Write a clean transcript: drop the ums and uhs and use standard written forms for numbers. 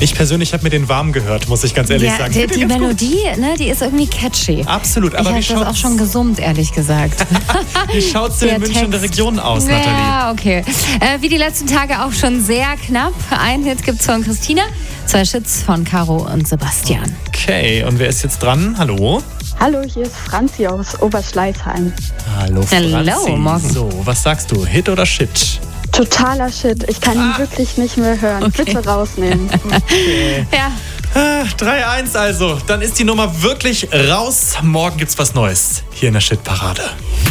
Ich persönlich habe mir den warm gehört, muss ich ganz ehrlich sagen. Die Melodie, ne, die ist irgendwie catchy. Absolut, aber ich habe das auch schon gesummt, ehrlich gesagt. Wie schaut es denn in München und der Region aus, Nathalie? Ja, okay. Wie die letzten Tage auch schon sehr knapp. Ein Hit gibt's von Christina, 2 Hits von Caro und Sebastian. Okay, und wer ist jetzt dran? Hallo? Hallo, hier ist Franzi aus Oberschleißheim. Hallo, Franzi. Hallo, morgen. So, was sagst du? Hit oder Shit? Totaler Shit. Ich kann ihn wirklich nicht mehr hören. Okay. Bitte rausnehmen. Ja. 3-1 also. Dann ist die Nummer wirklich raus. Morgen gibt's was Neues hier in der Shit-Parade.